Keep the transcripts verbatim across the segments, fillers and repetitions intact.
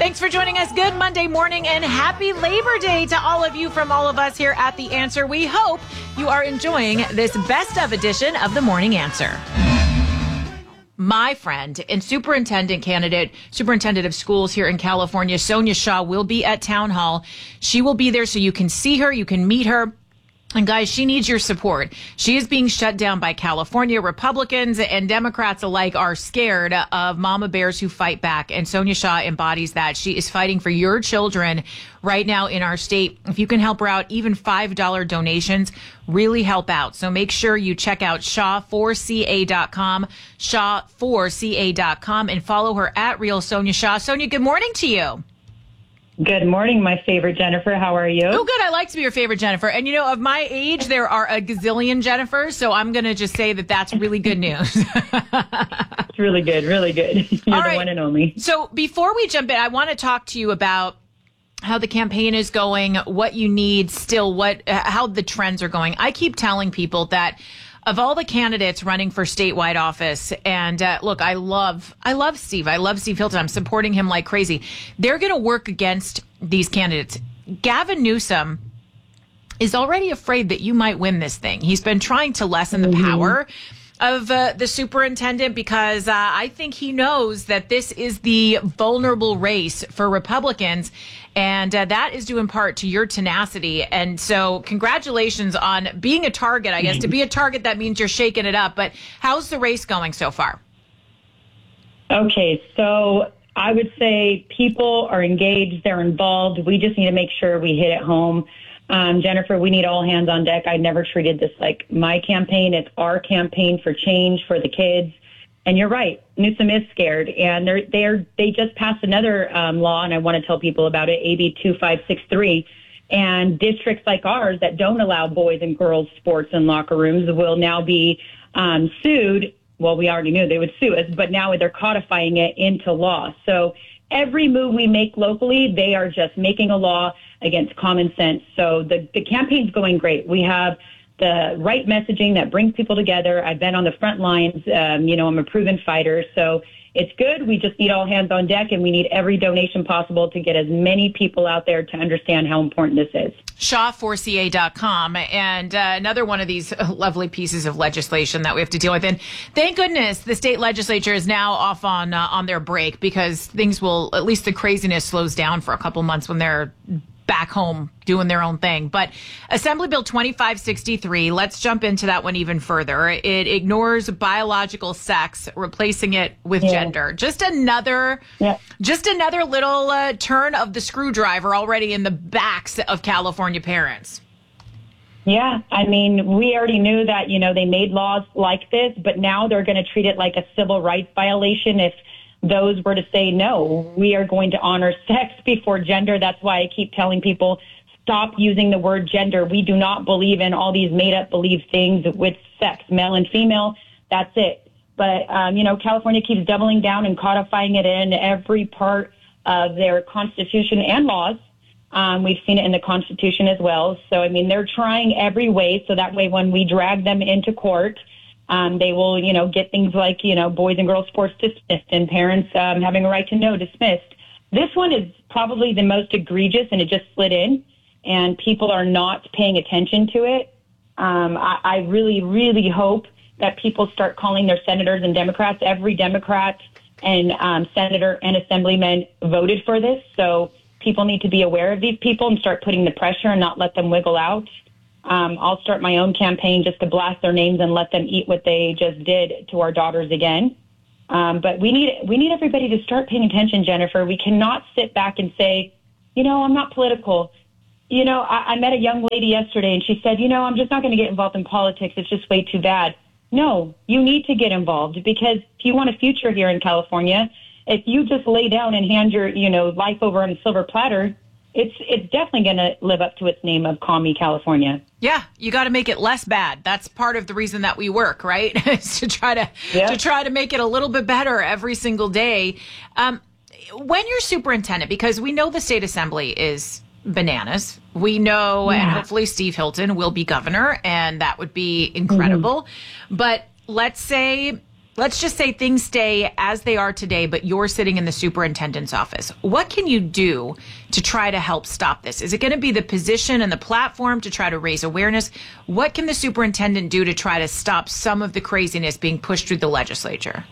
Thanks for joining us. Good Monday morning and happy Labor Day to all of you from all of us here at The Answer. We hope you are enjoying this best of edition of The Morning Answer. My friend and superintendent candidate, superintendent of schools here in California, Sonia Shaw, will be at Town Hall. She will be there so you can see her, you can meet her. And guys, she needs your support. She is being shut down by California. Republicans and Democrats alike are scared of mama bears who fight back. And Sonia Shaw embodies that. She is fighting for your children right now in our state. If you can help her out, even five dollar donations really help out. So make sure you check out shaw four c a dot com, shaw four c a dot com, and follow her at Real Sonia Shaw. Sonia, good morning to you. Good morning, my favorite Jennifer. How are you? Oh, good. I like to be your favorite Jennifer. And, you know, of my age, there are a gazillion Jennifers, so I'm going to just say that that's really good news. It's really good, really good. You're All the right. one and only. So before we jump in, I want to talk to you about how the campaign is going, what you need still, what, how the trends are going. I keep telling people that of all the candidates running for statewide office, and uh, look, I love, I love Steve. I love Steve Hilton. I'm supporting him like crazy. They're going to work against these candidates. Gavin Newsom is already afraid that you might win this thing. He's been trying to lessen the Mm-hmm. power of uh, the superintendent because uh, I think he knows that this is the vulnerable race for Republicans. And uh, that is due in part to your tenacity. And so congratulations on being a target. I guess to be a target, that means you're shaking it up. But how's the race going so far? Okay, so I would say people are engaged. They're involved. We just need to make sure we hit it home. Um, Jennifer, we need all hands on deck. I never treated this like my campaign. It's our campaign for change for the kids. And you're right. Newsom is scared, and they're they're they just passed another um, law, and I want to tell people about it, A B two five six three. And districts like ours that don't allow boys and girls sports in locker rooms will now be um, sued. Well, we already knew they would sue us, but now they're codifying it into law. So every move we make locally, they are just making a law against common sense. So the the campaign's going great. We have the right messaging that brings people together. I've been on the front lines. Um, you know, I'm a proven fighter. So it's good. We just need all hands on deck, and we need every donation possible to get as many people out there to understand how important this is. shaw four c a dot com. And uh, another one of these lovely pieces of legislation that we have to deal with. And thank goodness the state legislature is now off on uh, on their break, because things will, at least the craziness slows down for a couple months when they're back home doing their own thing. But Assembly Bill twenty-five sixty-three, let's jump into that one even further. It ignores biological sex, replacing it with yeah. gender. Just another, yeah. just another little uh, turn of the screwdriver already in the backs of California parents. Yeah, I mean, we already knew that, you know, they made laws like this, but now they're going to treat it like a civil rights violation if those were to say, no, we are going to honor sex before gender. That's why I keep telling people, stop using the word gender. We do not believe in all these made-up believe things with sex, male and female. That's it. But, um, you know, California keeps doubling down and codifying it in every part of their constitution and laws. Um, we've seen it in the Constitution as well. So, I mean, they're trying every way so that way when we drag them into court, Um, they will, you know, get things like, you know, boys and girls sports dismissed and parents um, having a right to know dismissed. This one is probably the most egregious, and it just slid in, and people are not paying attention to it. Um, I, I really, really hope that people start calling their senators and Democrats. Every Democrat and um, senator and assemblyman voted for this, so people need to be aware of these people and start putting the pressure and not let them wiggle out. Um, I'll start my own campaign just to blast their names and let them eat what they just did to our daughters again. Um, but we need we need everybody to start paying attention, Jennifer. We cannot sit back and say, you know, I'm not political. You know, I, I met a young lady yesterday, and she said, you know, I'm just not going to get involved in politics. It's just way too bad. No, you need to get involved, because if you want a future here in California, if you just lay down and hand your, you know, life over on a silver platter, It's it's definitely going to live up to its name of Call Me California. Yeah, you got to make it less bad. That's part of the reason that we work, right? Is to try to yeah. to try to make it a little bit better every single day. Um, when you're superintendent, because we know the state assembly is bananas. We know, yeah. and hopefully Steve Hilton will be governor, and that would be incredible. Mm-hmm. But let's say let's just say things stay as they are today, but you're sitting in the superintendent's office. What can you do to try to help stop this? Is it going to be the position and the platform to try to raise awareness? What can the superintendent do to try to stop some of the craziness being pushed through the legislature?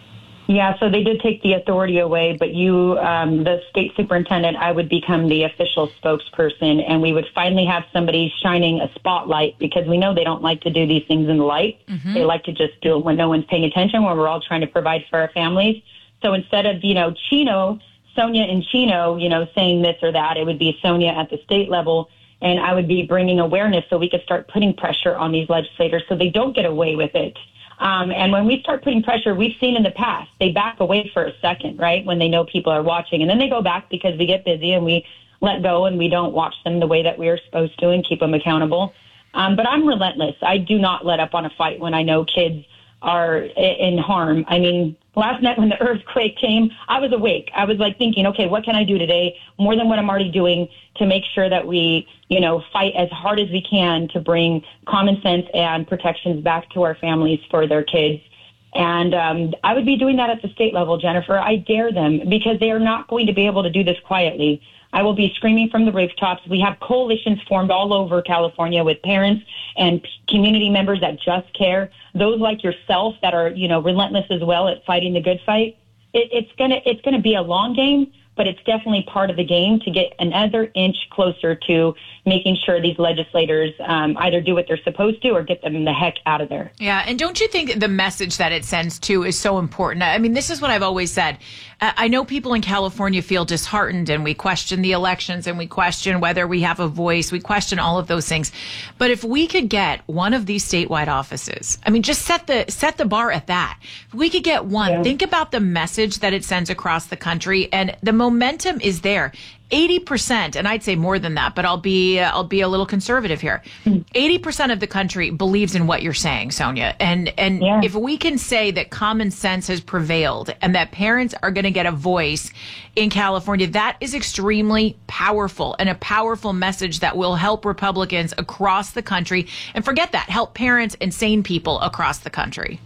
Yeah, so they did take the authority away, but you, um, the state superintendent, I would become the official spokesperson, and we would finally have somebody shining a spotlight, because we know they don't like to do these things in the light. Mm-hmm. They like to just do it when no one's paying attention, when we're all trying to provide for our families. So instead of, you know, Chino, Sonia and Chino, you know, saying this or that, it would be Sonia at the state level, and I would be bringing awareness so we could start putting pressure on these legislators so they don't get away with it. Um, and when we start putting pressure, we've seen in the past, they back away for a second, right, when they know people are watching. And then they go back because we get busy and we let go and we don't watch them the way that we are supposed to and keep them accountable. Um, but I'm relentless. I do not let up on a fight when I know kids are in harm. I mean, last night when the earthquake came, I was awake. I was like thinking, okay, what can I do today more than what I'm already doing to make sure that we, you know, fight as hard as we can to bring common sense and protections back to our families for their kids. And um, I would be doing that at the state level, Jennifer. I dare them, because they are not going to be able to do this quietly. I will be screaming from the rooftops. We have coalitions formed all over California with parents and community members that just care. Those like yourself that are, you know, relentless as well at fighting the good fight. It, it's gonna it's gonna be a long game, but it's definitely part of the game to get another inch closer to making sure these legislators um, either do what they're supposed to or get them the heck out of there. Yeah, and don't you think the message that it sends too is so important? I mean, this is what I've always said. I know people in California feel disheartened, and we question the elections, and we question whether we have a voice. We question all of those things. But if we could get one of these statewide offices, I mean, just set the set the bar at that. If we could get one, yeah. Think about the message that it sends across the country, and the momentum is there. eighty percent, and I'd say more than that, but I'll be uh, I'll be a little conservative here. eighty percent of the country believes in what you're saying, Sonia. And and yeah. If we can say that common sense has prevailed and that parents are going to get a voice in California, that is extremely powerful, and a powerful message that will help Republicans across the country. And forget that, help parents and sane people across the country.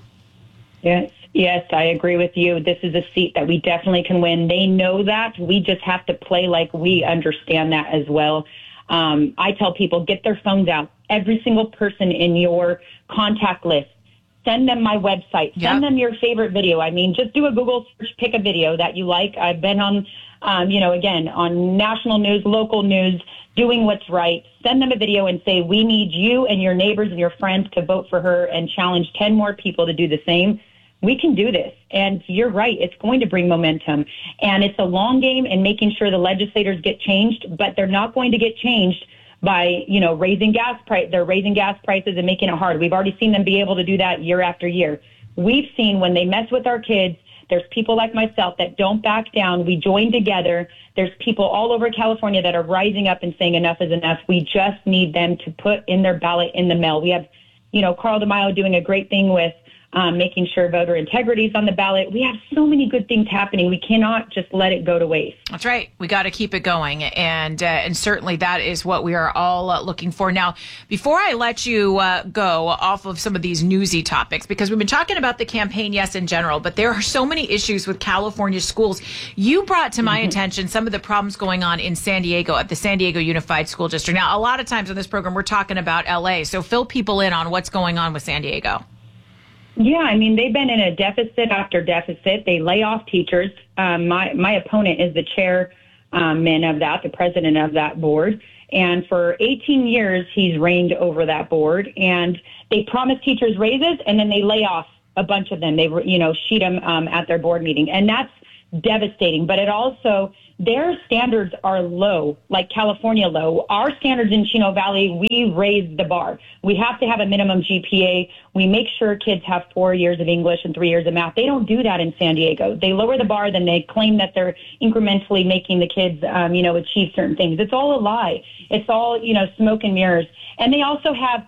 Yes. Yes, I agree with you. This is a seat that we definitely can win. They know that. We just have to play like we understand that as well. Um, I tell people, get their phones out. Every single person in your contact list, send them my website. Send yep. them your favorite video. I mean, just do a Google search, pick a video that you like. I've been on, um, you know, again, on national news, local news, doing what's right. Send them a video and say, we need you and your neighbors and your friends to vote for her, and challenge ten more people to do the same. We can do this. And you're right. It's going to bring momentum. And it's a long game and making sure the legislators get changed, but they're not going to get changed by, you know, raising gas price. They're raising gas prices and making it hard. We've already seen them be able to do that year after year. We've seen when they mess with our kids, there's people like myself that don't back down. We join together. There's people all over California that are rising up and saying enough is enough. We just need them to put in their ballot in the mail. We have, you know, Carl DeMaio doing a great thing with Um, making sure voter integrity is on the ballot. We have so many good things happening. We cannot just let it go to waste. That's right. We got to keep it going. And uh, and certainly that is what we are all uh, looking for. Now, before I let you uh, go off of some of these newsy topics, because we've been talking about the campaign, yes, in general, but there are so many issues with California schools. You brought to my mm-hmm. attention some of the problems going on in San Diego at the San Diego Unified School District. Now, a lot of times on this program, we're talking about L A. So fill people in on what's going on with San Diego. Yeah, I mean, they've been in a deficit after deficit. They lay off teachers. Um, my, my opponent is the chairman of that, the president of that board. And for eighteen years, he's reigned over that board. And they promise teachers raises, and then they lay off a bunch of them. They, you know, sheet them um, at their board meeting. And that's devastating. But it also, their standards are low, like California low. Our standards in Chino Valley, we raise the bar. We have to have a minimum G P A. We make sure kids have four years of English and three years of math. They don't do that in San Diego. They lower the bar, then they claim that they're incrementally making the kids, um, you know, achieve certain things. It's all a lie. It's all, you know, smoke and mirrors. And they also have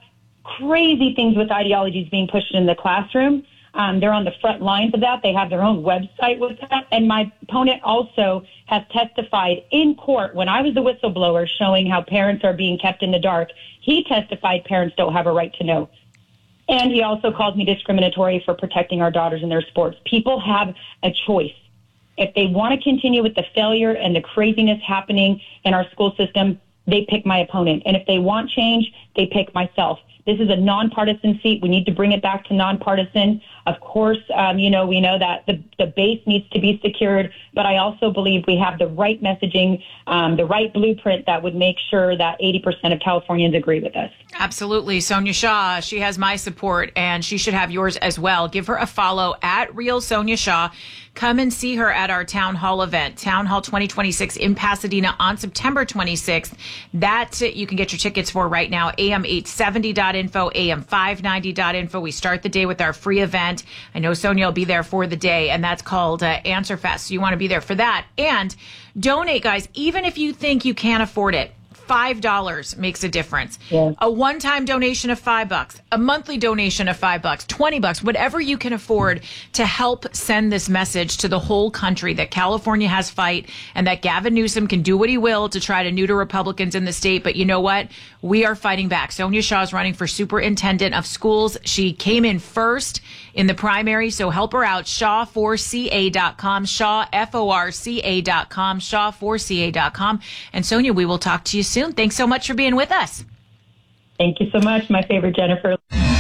crazy things with ideologies being pushed in the classroom. Um, they're on the front lines of that. They have their own website with that. And my opponent also has testified in court when I was the whistleblower showing how parents are being kept in the dark. He testified parents don't have a right to know. And he also calls me discriminatory for protecting our daughters in their sports. People have a choice. If they want to continue with the failure and the craziness happening in our school system, they pick my opponent. And if they want change, they pick myself. This is a nonpartisan seat. We need to bring it back to nonpartisan. Of course, um, you know, we know that the, the base needs to be secured, but I also believe we have the right messaging, um, the right blueprint that would make sure that eighty percent of Californians agree with us. Absolutely. Sonia Shaw, she has my support, and she should have yours as well. Give her a follow at Real Sonia Shaw. Come and see her at our Town Hall event, Town Hall twenty twenty-six in Pasadena on September twenty-sixth. That you can get your tickets for right now, A M eight seventy dot info, A M five ninety dot info. We start the day with our free event. I know Sonia will be there for the day, and that's called uh, Answer Fest. So you want to be there for that. And donate, guys, even if you think you can't afford it. five dollars makes a difference. Yeah. A one-time donation of five bucks, a monthly donation of five bucks, twenty bucks, whatever you can afford to help send this message to the whole country that California has fight and that Gavin Newsom can do what he will to try to neuter Republicans in the state. But you know what? We are fighting back. Sonia Shaw is running for superintendent of schools. She came in first in the primary, so help her out. shaw four c a dot com, Shaw, F O R C A dot com, shaw four c a dot com. And Sonia, we will talk to you soon. Thanks so much for being with us. Thank you so much, my favorite Jennifer.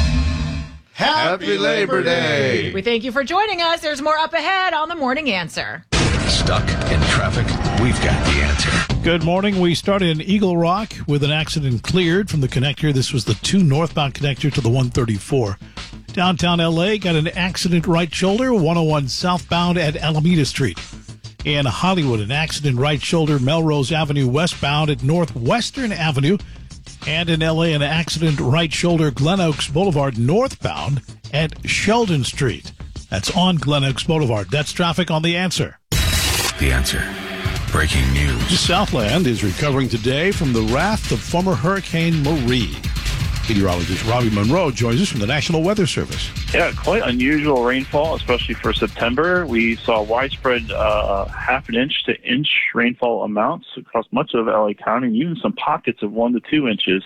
Happy Labor Day. We thank you for joining us. There's more up ahead on The Morning Answer. Stuck in traffic? We've got the answer. Good morning. We started in Eagle Rock with an accident cleared from the connector. This was the two northbound connector to the one thirty-four. Downtown L A got an accident right shoulder, one oh one southbound at Alameda Street. In Hollywood, an accident right shoulder, Melrose Avenue westbound at Northwestern Avenue. And in L A, an accident right shoulder, Glen Oaks Boulevard northbound at Sheldon Street. That's on Glen Oaks Boulevard. That's traffic on The Answer. The Answer. Breaking news. Southland is recovering today from the wrath of former Hurricane Marie. Meteorologist Robbie Monroe joins us from the National Weather Service. Yeah, quite unusual rainfall, especially for September. We saw widespread uh, half an inch to inch rainfall amounts across much of L A County, and even some pockets of one to two inches,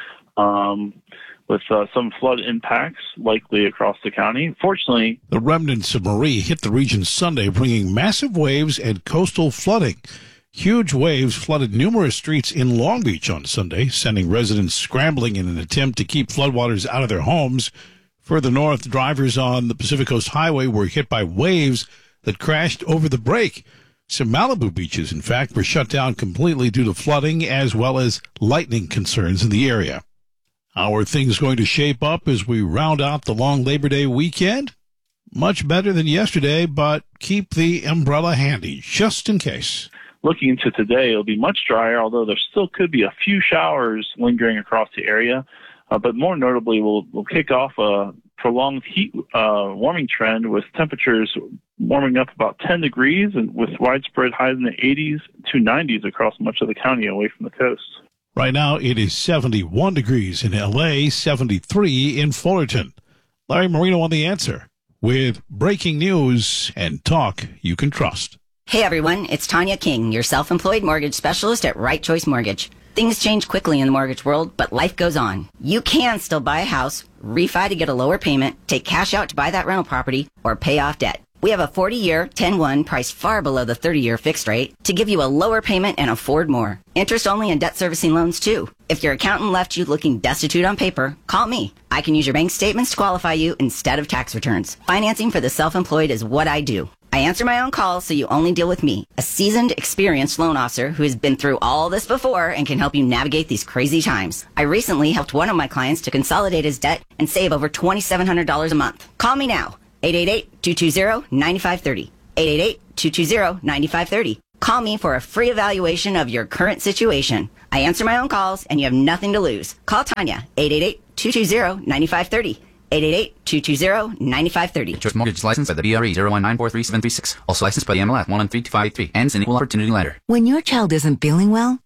um, with uh, some flood impacts likely across the county. Fortunately, the remnants of Marie hit the region Sunday, bringing massive waves and coastal flooding. Huge waves flooded numerous streets in Long Beach on Sunday, sending residents scrambling in an attempt to keep floodwaters out of their homes. Further north, drivers on the Pacific Coast Highway were hit by waves that crashed over the break. Some Malibu beaches, in fact, were shut down completely due to flooding as well as lightning concerns in the area. How are things going to shape up as we round out the long Labor Day weekend? Much better than yesterday, but keep the umbrella handy, just in case. Looking into today, it'll be much drier, although there still could be a few showers lingering across the area. Uh, but more notably, we'll, we'll kick off a prolonged heat uh, warming trend with temperatures warming up about ten degrees and with widespread highs in the eighties to nineties across much of the county away from the coast. Right now, it is seventy-one degrees in L A, seventy-three in Fullerton. Larry Marino on The Answer with breaking news and talk you can trust. Hey everyone, it's Tanya King, your self-employed mortgage specialist at Right Choice Mortgage. Things change quickly in the mortgage world, but life goes on. You can still buy a house, refi to get a lower payment, take cash out to buy that rental property, or pay off debt. We have a forty-year, ten one priced far below the thirty-year fixed rate to give you a lower payment and afford more. Interest only and debt servicing loans too. If your accountant left you looking destitute on paper, call me. I can use your bank statements to qualify you instead of tax returns. Financing for the self-employed is what I do. I answer my own calls, so you only deal with me, a seasoned, experienced loan officer who has been through all this before and can help you navigate these crazy times. I recently helped one of my clients to consolidate his debt and save over two thousand seven hundred dollars a month. Call me now, eight eight eight, two two zero, nine five three zero, eight eight eight, two two zero, nine five three zero. Call me for a free evaluation of your current situation. I answer my own calls, and you have nothing to lose. Call Tanya, eight eight eight, two two zero, nine five three zero. eight eight eight, two two zero, nine five three zero. Choice Mortgage licensed by the B R E zero one nine four three seven three six. Also licensed by the M L S one one three two five eight three. Ends in equal opportunity lender. When your child isn't feeling well,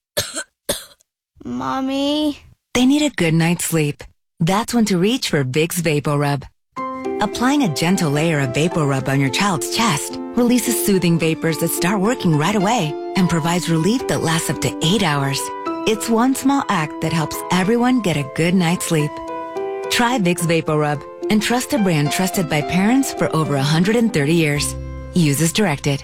Mommy, they need a good night's sleep. That's when to reach for Vicks VapoRub. Applying a gentle layer of VapoRub on your child's chest releases soothing vapors that start working right away and provides relief that lasts up to eight hours. It's one small act that helps everyone get a good night's sleep. Try Vicks VapoRub and trust a brand trusted by parents for over one hundred thirty years. Use as directed.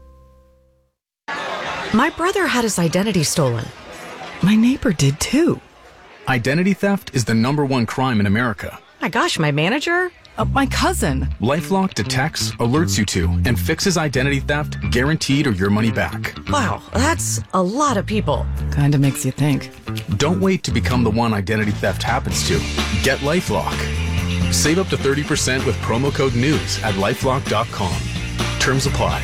My brother had his identity stolen. My neighbor did too. Identity theft is the number one crime in America. My gosh, my manager? Uh, my cousin. LifeLock detects, alerts you to, and fixes identity theft, guaranteed or your money back. Wow, that's a lot of people. Kinda makes you think. Don't wait to become the one identity theft happens to. Get LifeLock. Save up to thirty percent with promo code NEWS at lifelock dot com. Terms apply.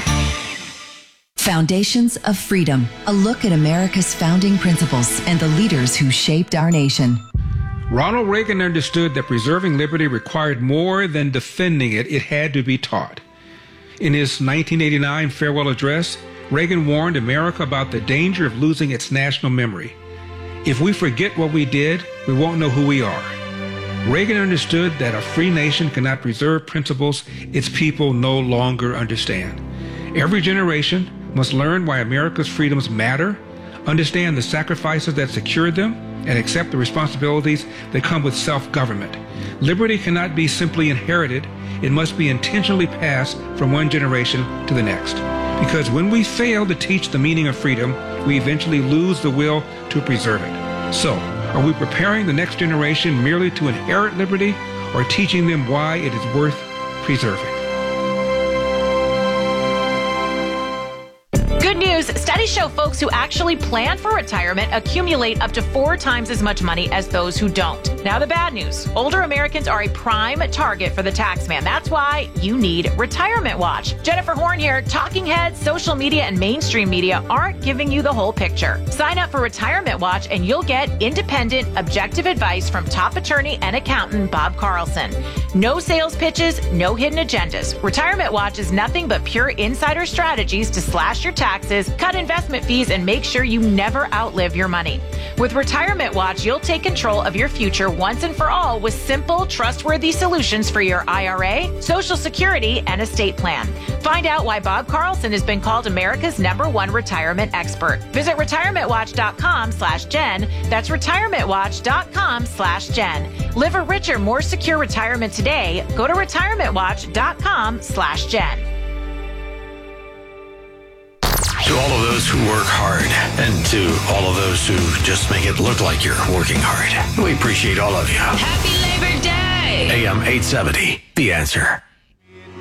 Foundations of Freedom, a look at America's founding principles and the leaders who shaped our nation. Ronald Reagan understood that preserving liberty required more than defending it, it had to be taught. In his nineteen eighty-nine farewell address, Reagan warned America about the danger of losing its national memory. If we forget what we did, we won't know who we are. Reagan understood that a free nation cannot preserve principles its people no longer understand. Every generation must learn why America's freedoms matter, understand the sacrifices that secured them, and accept the responsibilities that come with self-government. Liberty cannot be simply inherited. It must be intentionally passed from one generation to the next. Because when we fail to teach the meaning of freedom, we eventually lose the will to preserve it. So, are we preparing the next generation merely to inherit liberty, or teaching them why it is worth preserving? Good news, studies show folks who actually plan for retirement accumulate up to four times as much money as those who don't. Now the bad news, older Americans are a prime target for the tax man. That's why you need Retirement Watch. Jennifer Horn here. Talking heads, social media, and mainstream media aren't giving you the whole picture. Sign up for Retirement Watch and you'll get independent, objective advice from top attorney and accountant Bob Carlson. No sales pitches, no hidden agendas. Retirement Watch is nothing but pure insider strategies to slash your taxes, cut investment fees, and make sure you never outlive your money. With Retirement Watch, you'll take control of your future once and for all with simple, trustworthy solutions for your I R A, Social Security, and estate plan. Find out why Bob Carlson has been called America's number one retirement expert. Visit retirement watch dot com slash Jen. That's retirement watch dot com slash Jen. Live a richer, more secure retirement today. Go to retirement watch dot com slash Jen. To all of those who work hard, and to all of those who just make it look like you're working hard, we appreciate all of you. Happy Labor Day! A M eight seventy, The Answer.